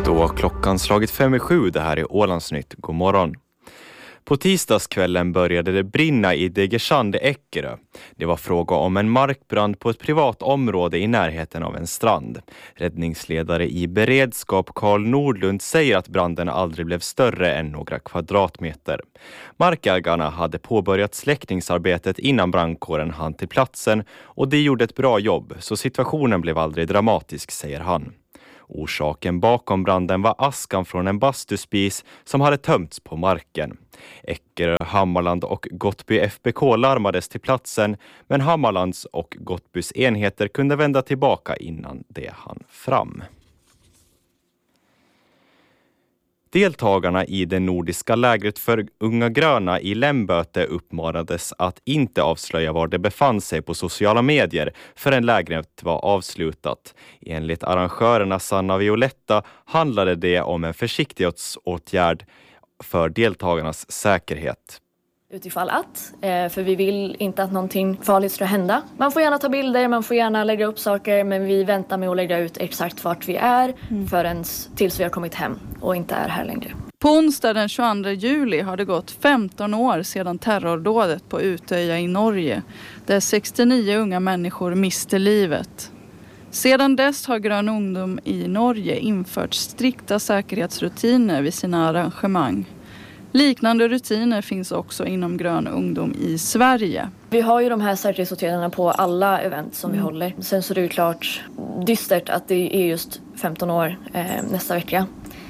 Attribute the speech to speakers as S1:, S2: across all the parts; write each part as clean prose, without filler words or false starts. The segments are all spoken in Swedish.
S1: Då har klockan slagit 5:07. Det här är Ålandsnytt. God morgon. På tisdagskvällen började det brinna i Degershand, Eckerö. Det var fråga om en markbrand på ett privat område i närheten av en strand. Räddningsledare i beredskap Carl Nordlund säger att branden aldrig blev större än några kvadratmeter. Markägarna hade påbörjat släckningsarbetet innan brandkåren hann till platsen och de gjorde ett bra jobb, så situationen blev aldrig dramatisk, säger han. Orsaken bakom branden var askan från en bastuspis som hade tömts på marken. Eckerö, Hammarland och Gottby FBK larmades till platsen, men Hammarlands och Gottbys enheter kunde vända tillbaka innan det hann fram. Deltagarna i det nordiska lägret för unga gröna i Lemböte uppmanades att inte avslöja var de befann sig på sociala medier förrän lägret var avslutat. Enligt arrangörerna Sanna Violetta handlade det om en försiktighetsåtgärd för deltagarnas säkerhet.
S2: Utifall att, för vi vill inte att någonting farligt ska hända. Man får gärna ta bilder, man får gärna lägga upp saker, men vi väntar med att lägga ut exakt vart vi är tills vi har kommit hem och inte är här längre.
S3: På onsdag den 22 juli har det gått 15 år sedan terrordådet på Utöja i Norge, där 69 unga människor miste livet. Sedan dess har Grön ungdom i Norge infört strikta säkerhetsrutiner vid sina arrangemang. Liknande rutiner finns också inom Grön ungdom i Sverige.
S2: Vi har ju de här säkerhetsåtgärderna på alla event som vi håller. Sen så är det ju klart dystert att det är just 15 år nästa vecka.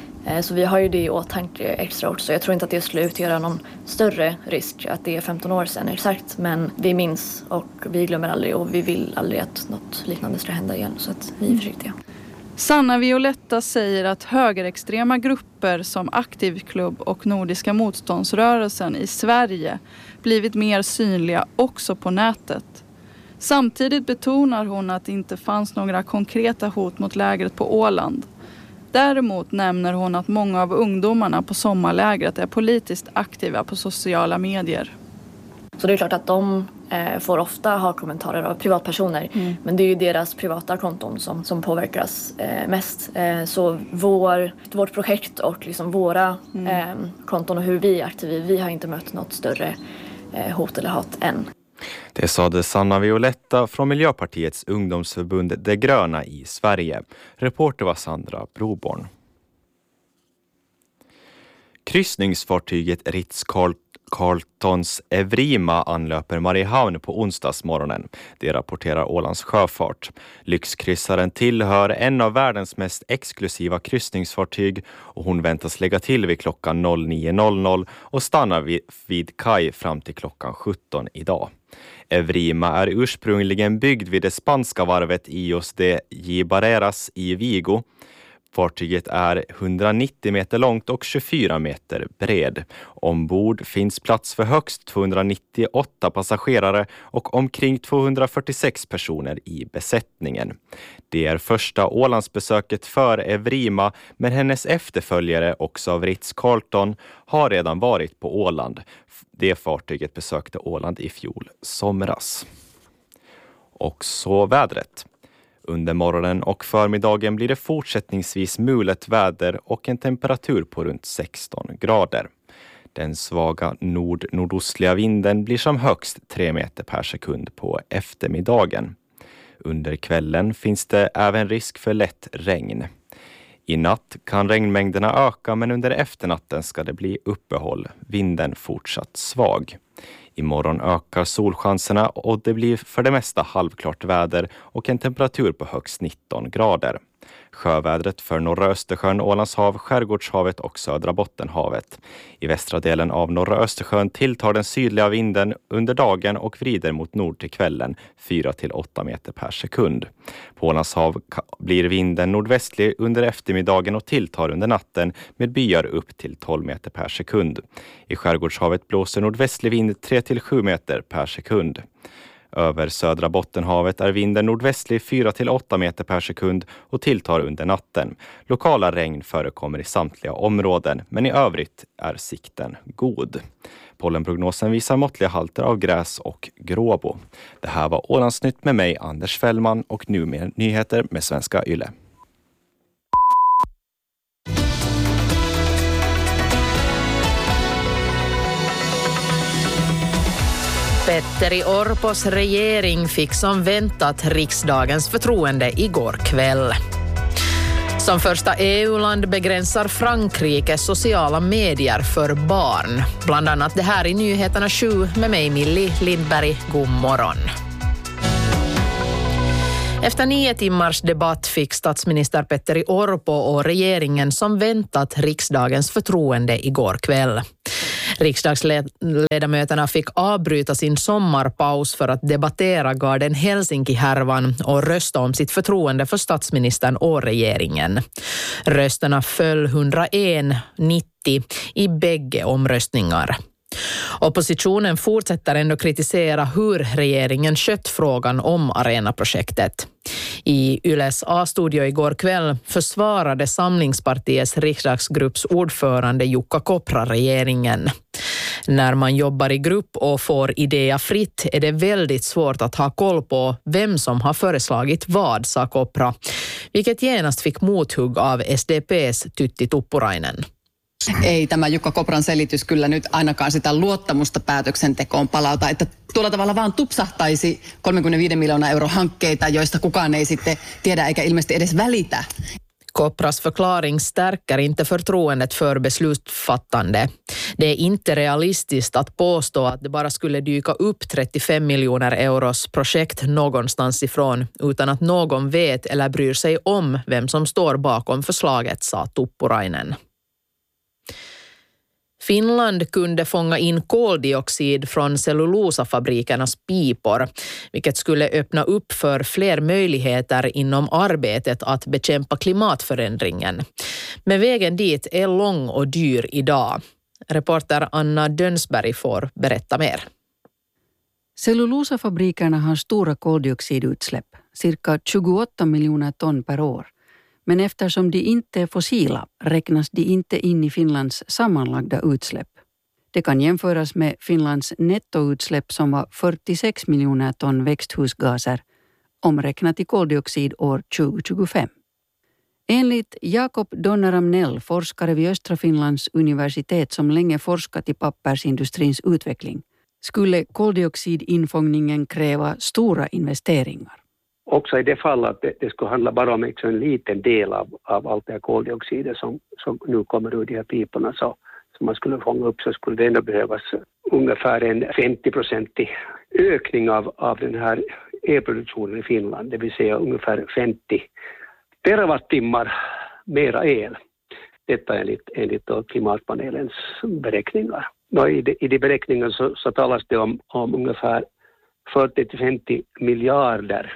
S2: Så vi har ju det i åtanke extra också. Jag tror inte att det skulle utgöra någon större risk att det är 15 år sedan exakt. Men vi minns och vi glömmer aldrig och vi vill aldrig att något liknande ska hända igen. Så att vi är försiktiga.
S3: Sanna Violetta säger att högerextrema grupper som Aktivklubb och Nordiska motståndsrörelsen i Sverige blivit mer synliga också på nätet. Samtidigt betonar hon att det inte fanns några konkreta hot mot lägret på Åland. Däremot nämner hon att många av ungdomarna på sommarlägret är politiskt aktiva på sociala medier.
S2: Så det är klart att de får ofta ha kommentarer av privatpersoner. Men det är ju deras privata konton som påverkas mest. Så vårt projekt och liksom våra konton och hur vi är aktiva, vi har inte mött något större hot eller hat än.
S1: Det sade Sanna Violetta från Miljöpartiets ungdomsförbund De gröna i Sverige. Reporter var Sandra Broborn. Kryssningsfartyget Ritz-Carltons Evrima anlöper Mariehamn på onsdagsmorgonen. Det rapporterar Ålands sjöfart. Lyxkryssaren tillhör en av världens mest exklusiva kryssningsfartyg och hon väntas lägga till vid klockan 09.00 och stannar vid kaj fram till klockan 17 idag. Evrima är ursprungligen byggd vid det spanska varvet Ios de Gibareras i Vigo. Fartyget är 190 meter långt och 24 meter bred. Ombord finns plats för högst 298 passagerare och omkring 246 personer i besättningen. Det är första Ålandsbesöket för Evrima, men hennes efterföljare också av Ritz-Carlton har redan varit på Åland. Det fartyget besökte Åland i fjol somras. Och så vädret. Under morgonen och förmiddagen blir det fortsättningsvis mulet väder och en temperatur på runt 16 grader. Den svaga nordostliga vinden blir som högst 3 meter per sekund på eftermiddagen. Under kvällen finns det även risk för lätt regn. I natt kan regnmängderna öka, men under efternatten ska det bli uppehåll. Vinden fortsatt svag. Imorgon ökar solchanserna och det blir för det mesta halvklart väder och en temperatur på högst 19 grader. Sjövädret för norra Östersjön, Ålandshav, Skärgårdshavet och södra Bottenhavet. I västra delen av norra Östersjön tilltar den sydliga vinden under dagen och vrider mot nord till kvällen 4-8 meter per sekund. På Ålandshav blir vinden nordvästlig under eftermiddagen och tilltar under natten med byar upp till 12 meter per sekund. I Skärgårdshavet blåser nordvästlig vind 3-7 meter per sekund. Över södra Bottenhavet är vinden nordvästlig 4-8 meter per sekund och tilltar under natten. Lokala regn förekommer i samtliga områden, men i övrigt är sikten god. Pollenprognosen visar måttliga halter av gräs och gråbo. Det här var Ålandsnytt med mig, Anders Fällman, och nu med nyheter med Svenska Yle.
S4: Petteri Orpos regering fick som väntat riksdagens förtroende igår kväll. Som första EU-land begränsar Frankrike sociala medier för barn. Bland annat det här i Nyheterna 7 med mig Milli Lindberg. God morgon. Efter 9 timmars debatt fick statsminister Petteri Orpo och regeringen som väntat riksdagens förtroende igår kväll. Riksdagsledamöterna fick avbryta sin sommarpaus för att debattera Garden Helsinki-härvan och rösta om sitt förtroende för statsministern och regeringen. Rösterna föll 101-90 i bägge omröstningar. Oppositionen fortsätter ändå kritisera hur regeringen skött frågan om arenaprojektet. I Yles A-studio igår kväll försvarade Samlingspartiets riksdagsgrupps ordförande Jukka Kopra regeringen. När man jobbar i grupp och får idéer fritt är det väldigt svårt att ha koll på vem som har föreslagit vad, sa Kopra, vilket genast fick mothugg av SDP:s Tytti Tuppurainen.
S5: Ei tämä Jukka Kopran selitys kyllä nyt ainakaan sitä luottamusta päätöksentekoon palauta, että tuolla tavalla vaan tupsahtaisi 35 miljoonaa euro hankkeita, joista kukaan ei sitten tiedä eikä ilmeisesti edes välitä.
S4: Kopras förklaring stärker inte förtroendet för beslutsfattande. Det är inte realistiskt att påstå att det bara skulle dyka upp 35 miljoner euros projekt någonstans ifrån utan att någon vet eller bryr sig om vem som står bakom förslaget, sa Tuppurainen. Finland kunde fånga in koldioxid från cellulosafabrikernas pipor, vilket skulle öppna upp för fler möjligheter inom arbetet att bekämpa klimatförändringen. Men vägen dit är lång och dyr idag. Reporter Anna Dönsberg får berätta mer.
S6: Cellulosafabrikerna har stora koldioxidutsläpp, cirka 28 miljoner ton per år. Men eftersom de inte är fossila räknas de inte in i Finlands sammanlagda utsläpp. Det kan jämföras med Finlands nettoutsläpp som var 46 miljoner ton växthusgaser, omräknat i koldioxid år 2025. Enligt Jakob Donneramnell, forskare vid Östra Finlands universitet som länge forskat i pappersindustrins utveckling, skulle koldioxidinfångningen kräva stora investeringar.
S7: Också i det fall att det skulle handla bara om en liten del av allt det här koldioxidet som nu kommer ur de här piporna som man skulle fånga upp, så skulle det ändå behövas ungefär en 50-procentig ökning av den här elproduktionen i Finland. Det vill säga ungefär 50 terawattimmar mera el. Detta enligt klimatpanelens beräkningar. I de beräkningarna så talas det om ungefär 40-50 miljarder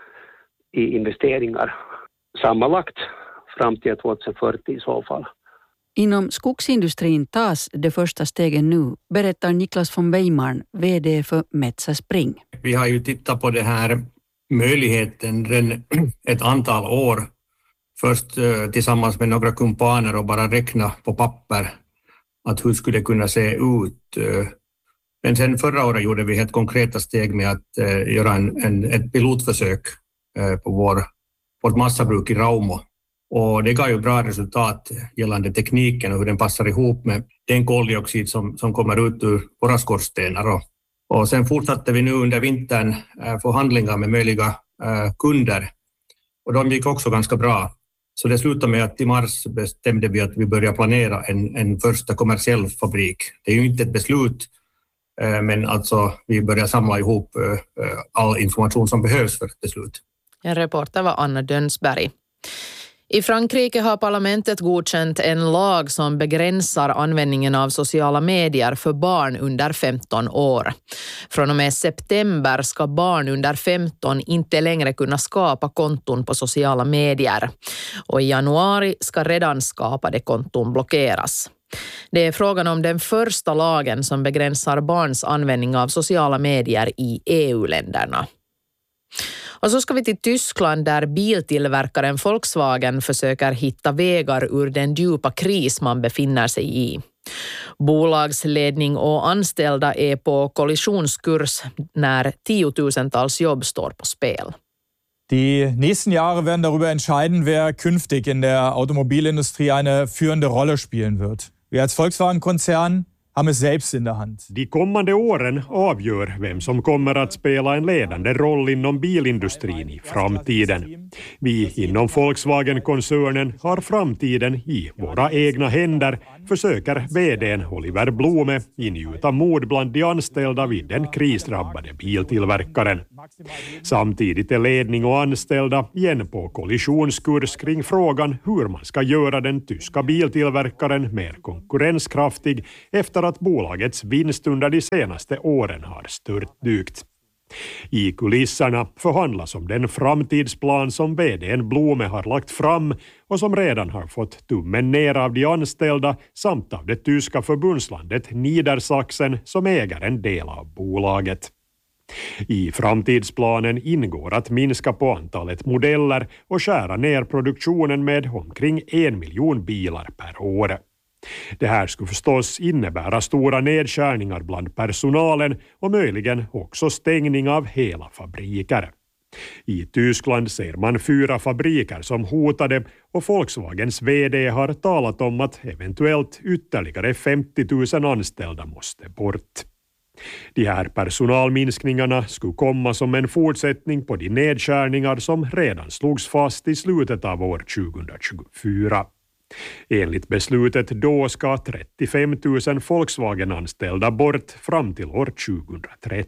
S7: i investeringar sammanlagt fram till 2040 i så fall.
S6: Inom skogsindustrin tas det första stegen nu, berättar Niklas von Weimarn, vd för Metsä Spring.
S8: Vi har ju tittat på det här möjligheten ett antal år. Först tillsammans med några kumpaner och bara räkna på papper att hur skulle det kunna se ut. Men sen förra året gjorde vi helt konkreta steg med att göra ett pilotförsök på vårt massabruk i Raumo. Och det gav ju bra resultat gällande tekniken och hur den passar ihop med den koldioxid som kommer ut ur våra skorstenar. Och sen fortsatte vi nu under vintern förhandlingar med möjliga kunder. Och de gick också ganska bra. Så det slutade med att i mars bestämde vi att vi börjar planera en första kommersiell fabrik. Det är ju inte ett beslut, men alltså vi börjar samla ihop all information som behövs för ett beslut.
S4: En reporter var Anna Dönsberg. I Frankrike har parlamentet godkänt en lag som begränsar användningen av sociala medier för barn under 15 år. Från och med september ska barn under 15 inte längre kunna skapa konton på sociala medier. Och i januari ska redan skapade konton blockeras. Det är frågan om den första lagen som begränsar barns användning av sociala medier i EU-länderna. Och så ska vi till Tyskland där biltillverkaren Volkswagen försöker hitta vägar ur den djupa kris man befinner sig i. Bolagsledning och anställda är på kollisionskurs när tiotusentals jobb står på spel.
S9: Die nächsten Jahre werden darüber entscheiden, wer künftig in der Automobilindustrie eine führende Rolle spielen wird. Wir als Volkswagen-Konzern haben es selbst in der Hand.
S10: De kommande åren avgör vem som kommer att spela en ledande roll inom bilindustrin i framtiden. Vi inom Volkswagen-koncernen har framtiden i våra egna händer, försöker vd:n Oliver Blume ingjuta mod bland de anställda vid den krisdrabbade biltillverkaren. Samtidigt är ledning och anställda igen på kollisionskurs kring frågan hur man ska göra den tyska biltillverkaren mer konkurrenskraftig efter att bolagets vinst under de senaste åren har störtdykt. I kulisserna förhandlas om den framtidsplan som vd:n Blume har lagt fram och som redan har fått tummen ner av de anställda samt av det tyska förbundslandet Niedersachsen som äger en del av bolaget. I framtidsplanen ingår att minska på antalet modeller och skära ner produktionen med omkring 1 miljon bilar per år. Det här skulle förstås innebära stora nedskärningar bland personalen och möjligen också stängning av hela fabriker. I Tyskland ser man 4 fabriker som hotade och Volkswagens vd har talat om att eventuellt ytterligare 50 000 anställda måste bort. De här personalminskningarna skulle komma som en fortsättning på de nedskärningar som redan slogs fast i slutet av år 2024. Enligt beslutet då ska 35 000 Volkswagen-anställda bort fram till år 2030.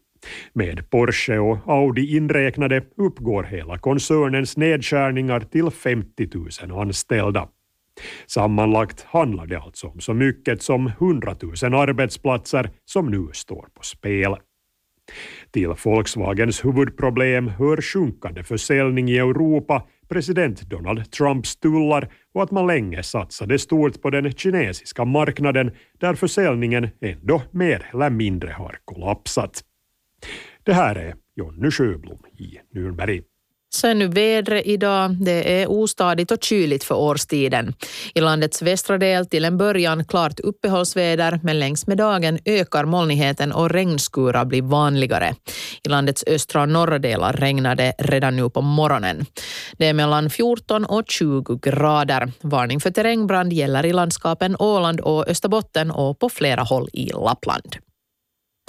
S10: Med Porsche och Audi inräknade uppgår hela koncernens nedskärningar till 50 000 anställda. Sammanlagt handlar det alltså om så mycket som 100 000 arbetsplatser som nu står på spel. Till Volkswagens huvudproblem hör sjunkande försäljning i Europa, president Donald Trumps tullar och att man länge satsade stort på den kinesiska marknaden där försäljningen ändå mer eller mindre har kollapsat. Det här är Jonny Sjöblom i Nürnberg.
S4: Så är nu vädret idag. Det är ostadigt och kyligt för årstiden. I landets västra del till en början klart uppehållsväder, men längs med dagen ökar molnigheten och regnskurar blir vanligare. I landets östra och norra delar regnar det redan nu på morgonen. Det är mellan 14 och 20 grader. Varning för terrängbrand gäller i landskapen Åland och Österbotten och på flera håll i Lappland.